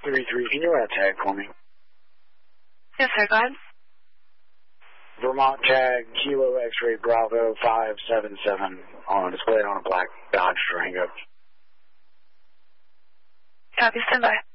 3-3, can you run a tag for me? Yes, sir, go ahead. Vermont tag, Kilo X-ray Bravo 577 on displayed on a black Dodge Durango. Copy, stand by.